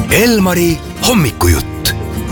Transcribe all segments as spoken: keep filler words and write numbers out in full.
Elmari hommikujutt.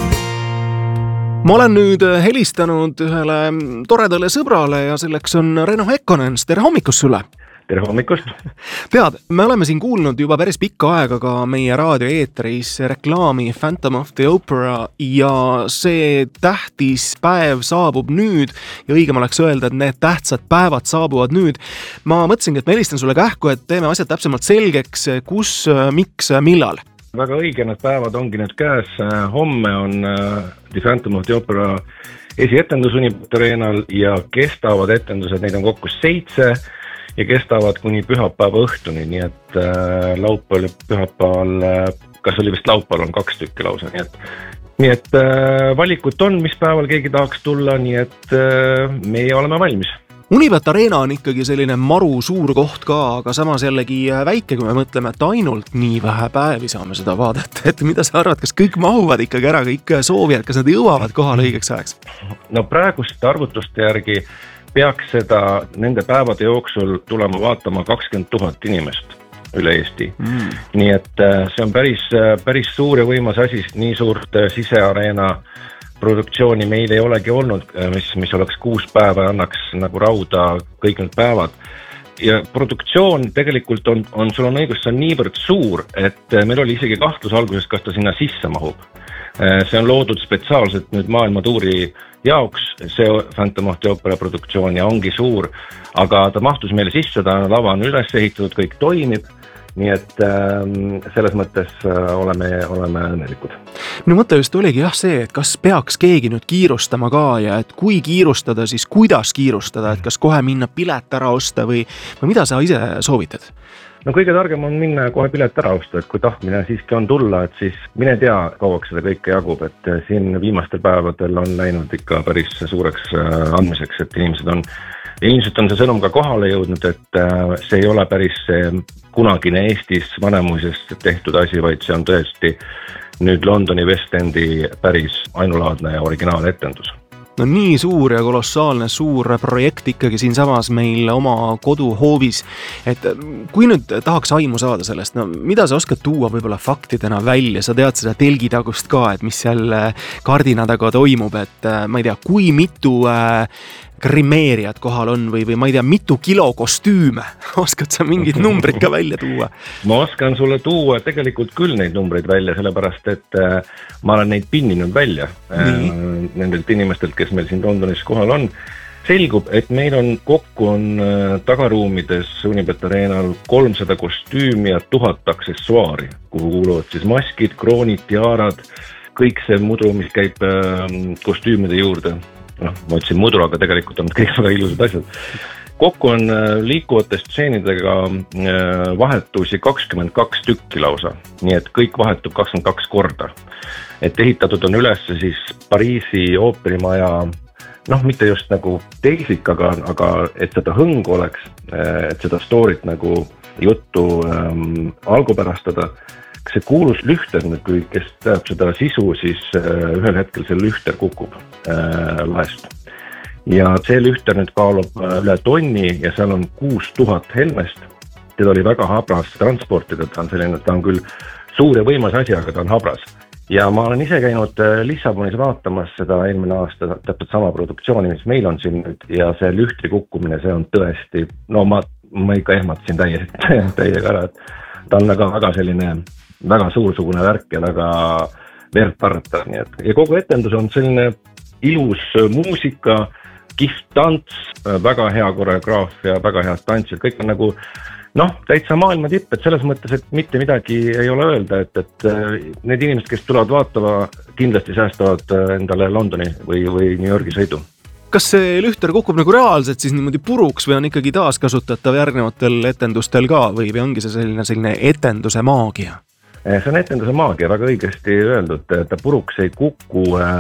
Ma olen nüüd helistanud ühele toredale sõbrale ja selleks on Reino Hekkonen. Tere hommikust sulle! Tere hommikust! Tead, me oleme siin kuulnud juba päris pikka aega ka meie raadioeetris reklaami Phantom of the Opera ja see tähtis päev saabub nüüd ja õigem oleks öelda, et need tähtsad päevad saabuvad nüüd. Ma mõtlesingi, et ma helistan sulle kähku, et teeme asjad täpsemalt selgeks, kus, miks, millal. Väga õige, need päevad ongi nüüd käes. Homme on The Phantom of the Opera esietendus Unibet Arenal ja kestavad etendused, neid on kokku seitse ja kestavad kuni pühapäeva õhtuni, nii et äh, laupäeval ja pühapäeval, äh, kas oli vist laupäeval on kaks tükki lausa, nii et, nii et äh, valikut on, mis päeval keegi tahaks tulla, nii et äh, meie oleme valmis. Unibet Arena on ikkagi selline maru suur koht ka, aga samas jällegi väike, kui me mõtleme, et ainult nii vähe päevi saame seda vaadata, et mida sa arvad, kas kõik mahuvad ikkagi ära, kõik soovijad, kas nad jõuavad kohale õigeks ajaks? No praeguste arvutuste järgi peaks seda nende päevade jooksul tulema vaatama kakskümmend tuhat inimest üle Eesti. Mm. Nii et see on päris, päris suur ja võimas asi, nii suurt siseareena produktsiooni meil ei olegi olnud, mis, mis oleks kuus päeva ja annaks nagu rauda kõik need päevad. Ja produktsioon tegelikult on, on sul on õigus, see on niivõrd suur, et meil oli isegi kahtlus alguses, kas ta sinna sisse mahub. See on loodud spetsiaalselt nüüd maailmatuuri jaoks, see Phantom of the Opera produktsioon ja ongi suur, aga ta mahtus meile sisse, ta lava on üles ehitatud, kõik toimib, nii et ähm, selles mõttes äh, oleme, oleme õnnelikud. No mõte just oligi jah see, et kas peaks keegi nüüd kiirustama ka ja et kui kiirustada, siis kuidas kiirustada, et kas kohe minna pilet ära osta või, või mida sa ise soovitad? No kõige targem on minna kohe pilet ära osta, et kui tahtmine siiski on tulla, et siis mine tea, kauaks seda kõike jagub, et siin viimastel päevadel on läinud ikka päris suureks andmiseks, et inimesed on, ilmselt on see sõnum ka kohale jõudnud, et see ei ole päris kunagine Eestis vanemuisest tehtud asi, vaid see on tõesti nüüd Londoni West Endi päris ainulaadne ja originaal-etendus. No nii suur ja kolossaalne suur projekt ikkagi siinsamas meil oma koduhoovis, et kui nüüd tahaks aimu saada sellest, no mida sa oskad tuua võib-olla faktidena välja, sa tead seda telgitagust ka, et mis seal kardina taga toimub, et ma ei tea, kui mitu grimeerijad kohal on või, või ma ei tea, mitu kilo kostüüme, oskad sa mingid numbrid ka välja tuua? Ma oskan sulle tuua tegelikult küll neid numbreid välja, sellepärast et äh, ma olen neid pinninud välja äh, nendelt inimestelt, kes meil siin Londonis kohal on. Selgub, et meil on kokku on äh, tagaruumides Unibet Arenal kolmsada kostüümi ja tuhat aksessuaari, kuhu kuuluvad siis maskid, kroonid, tiarad, kõik see mudu, mis käib äh, kostüümide juurde. No, ma ütlesin mudu, aga tegelikult on kõik väga ilusad asjad. Kokku on liikuvate stseenidega vahetusi kakskümmend kaks tükki lausa, nii et kõik vahetub kakskümmend kaks korda. Et ehitatud on üles siis Pariisi ooperimaja, noh, mitte just nagu teisik, aga, aga et seda hõngu oleks, et seda storyt nagu juttu ähm, algupärastada. See kuulus lühter, kui kes teab seda sisu, siis ühel hetkel see lühter kukub äh, laest. Ja see lühter nüüd kaalub üle tonni ja seal on kuus tuhat helmest. Teda oli väga habras transportida, ta on selline, ta on küll suur ja võimas asi, aga ta on habras. Ja ma olen ise käinud Lissabonis vaatamas seda eelmine aasta täpselt sama produktsiooni, mis meil on siin nüüd ja see lühtri kukkumine, see on tõesti, no ma, ma ikka ehmatasin täiega, täiega ära, et ta on väga, väga selline väga suursugune värk ja väga verd tarta. Nii et. Ja kogu etendus on selline ilus muusika, kihvt tants, väga hea koreograafia, väga head tantsid, kõik on nagu noh, täitsa maailma tipp, et selles mõttes, et mitte midagi ei ole öelda, et, et need inimesed, kes tulevad vaatama, kindlasti säästavad endale Londoni või, või New Yorgi sõidu. Kas see lühter kukub nagu reaalselt siis niimoodi puruks või on ikkagi taaskasutatav järgnevatel etendustel ka või, või ongi see selline, selline etenduse maagia? See on etenduse maagia, väga õigesti öeldud, ta puruks ei kuku,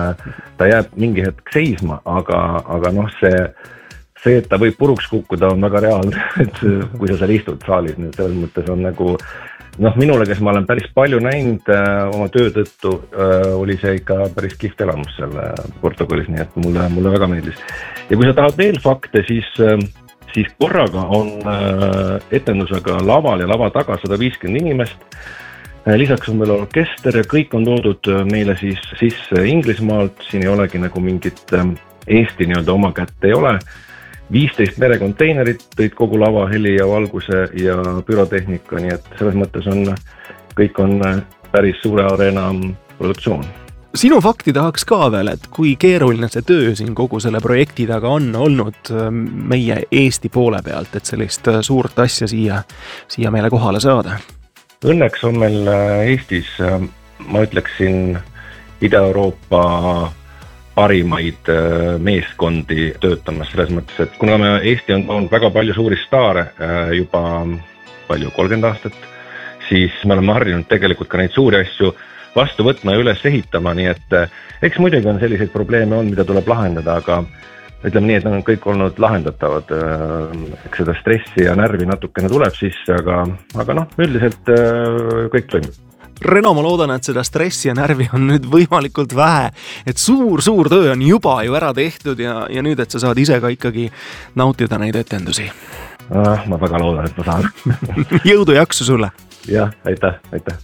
ta jääb mingi hetk seisma, aga, aga noh, see, see, et ta võib puruks kukkuda, on väga reaalne, et kui sa seal istud saalis, nüüd selles mõttes on nagu, noh, minule, kes ma olen päris palju näinud oma töö tõttu, oli see ikka päris kihvt elamus seal Portugalis, nii et mulle, mulle väga meeldis. Ja kui sa tahad veel fakte, siis, siis korraga on etendusega laval ja lava taga sada viiskümmend inimest, lisaks on veel orkester ja kõik on toodud meile siis sisse Inglismaalt, siin ei olegi nagu mingit Eesti nii-öelda oma kätte ei ole. viisteist merekonteinerit tõid kogu lava, heli ja valguse ja pürotehnika, nii et selles mõttes on, kõik on päris suure areena produktsioon. Sinu fakti tahaks ka veel, et kui keeruline see töö siin kogu selle projekti taga on olnud meie Eesti poole pealt, et sellist suurt asja siia, siia meile kohale saada? Õnneks on meil Eestis, ma ütleksin, Ida-Euroopa parimaid meeskondi töötamas selles mõttes, et kuna me Eesti on toonud väga palju suuri staare juba palju kolmkümmend aastat, siis me oleme harjunud tegelikult ka neid suuri asju vastu võtma ja üles ehitama, nii et eks muidugi on selliseid probleeme on, mida tuleb lahendada, aga ütleme nii, et nad on kõik olnud lahendatavad. Eks seda stressi ja närvi natukene tuleb sisse, aga, aga noh, üldiselt kõik toimib. Reno, ma loodan, et seda stressi ja närvi on nüüd võimalikult vähe, et suur-suur töö on juba ju ära tehtud ja, ja nüüd, et sa saad ise ka ikkagi nautida neid etendusi. Ah, ma väga loodan, et ma saan. Jõudu jaksu sulle! Jah, aitäh, aitäh!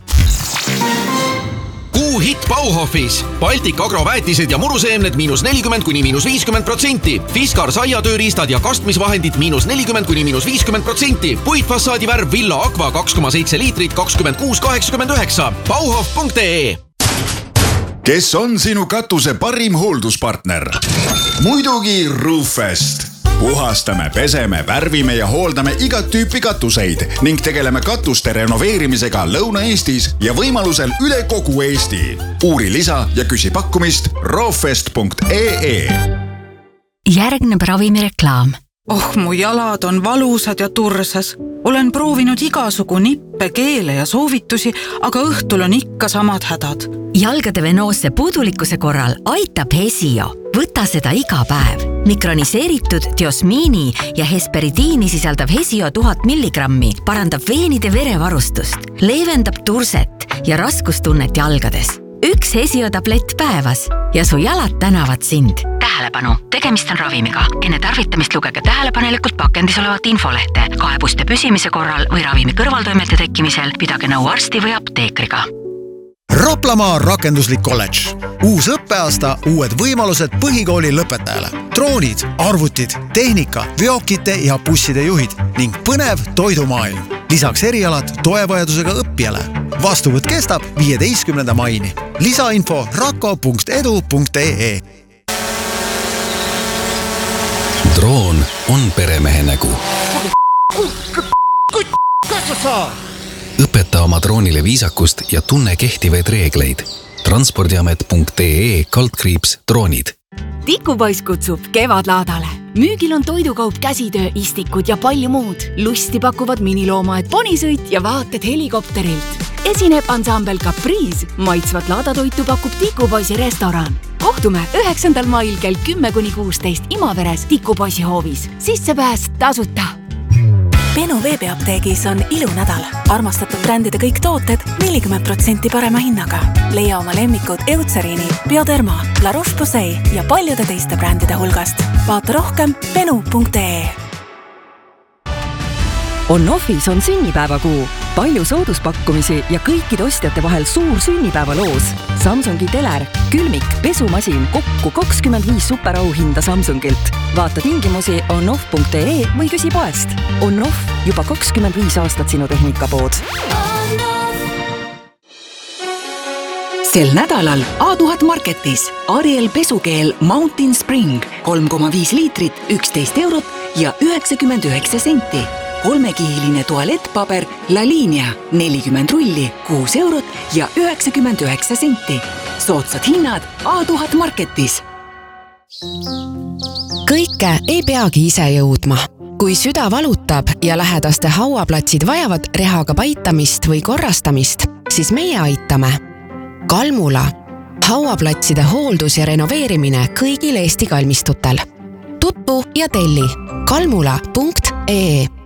Kuu hitt Bauhofis. Baltic Agro väetised ja muruseemned miinus nelikümmend kuni miinus viiskümmend protsenti. Fiskar saiatööriistad ja kastmisvahendid miinus nelikümmend kuni miinus viiskümmend protsenti. Puitfassaadi värv Villa Aqua kaks koma seitse liitrit kakskümmend kuus kaheksakümmend üheksa. Bauhof punkt ee. Kes on sinu katuse parim hoolduspartner? Muidugi Roofest. Puhastame, peseme, värvime ja hooldame igat tüüpi katuseid ning tegeleme katuste renoveerimisega Lõuna-Eestis ja võimalusel üle kogu Eesti. Uuri lisa ja küsi pakkumist roofest punkt ee. Järgneb ravimireklaam. Oh, mu jalad on valusad ja tursas. Olen proovinud igasugu nippe, keele ja soovitusi, aga õhtul on ikka samad hädad. Jalgade venoosse puudulikkuse korral aitab Hesio. Võta seda iga päev. Mikroniseeritud diosmiini ja hesperidiini sisaldav Hesio tuhat milligrammi parandab veenide verevarustust, leevendab turset ja raskustunnet jalgades. Üks Hesio tablett päevas ja su jalad tänavad sind. Tähelepanu, tegemist on ravimiga. Enne tarvitamist lugege tähelepanelikult pakendis olevat infolehte. Kaebuste püsimise korral või ravimi kõrvaltoimete tekkimisel pidage nõu arsti või apteekriga. Raplamaa rakenduslik kolledž. Uus õppeaasta, uued võimalused põhikooli lõpetajale. Droonid, arvutid, tehnika, veokite ja busside juhid ning põnev toidumaailm. Lisaks erialad toevajadusega õppijale. Vastuvõtt kestab viieteistkümnenda maini. Lisainfo rako punkt edu punkt ee. Droon on peremehe nägu. Kas sa saad? Õpeta oma droonile viisakust ja tunne kehtivaid reegleid. transpordiamet punkt ee kaldkriips droonid. Tikupoiss kutsub kevadlaadale. Müügil on toidukaup, käsitöö, istikud ja palju muud. Lusti pakuvad miniloomaed, ponisõit ja vaated helikopterilt. Esineb ansambel Caprice. Maitsvat laadatoitu pakub Tikupoisi restoran. Kohtume üheksandal mail kell kümme kuni kuusteist Imaveres Tikupoisi hoovis. Sissepääs tasuta. Benu veebiapteegis on ilunädal. Armastatud brändide kõik tooted nelikümmend protsenti parema hinnaga. Leia oma lemmikud Eucerini, Bioderma, La Roche-Posay ja paljude teiste brändide hulgast. Vaata rohkem benu punkt ee. On-Offis on sünnipäevakuu. Palju sooduspakkumisi ja kõikide ostjate vahel suur sünnipäevaloos. Samsungi teler, külmik, pesumasin, kokku kakskümmend viis superauhinda Samsungilt. Vaata tingimusi on-off punkt ee või küsi poest. On-Off juba kakskümmend viis aastat sinu tehnikapood. Sel nädalal A tuhat Marketis Ariel pesukeel Mountain Spring kolm koma viis liitrit, üksteist eurot ja üheksakümmend üheksa senti. Kolmekihiline tualettpaber La Linea nelikümmend rulli, kuus eurot ja üheksakümmend üheksa senti. Soodsad hinnad A tuhat Marketis. Kõike ei peagi ise jõudma. Kui süda valutab ja lähedaste hauaplatsid vajavad rehaga paitamist või korrastamist, siis meie aitame. Kalmula. Hauaplatside hooldus ja renoveerimine kõigil Eesti kalmistutel. Tutvu ja telli kalmula punkt ee.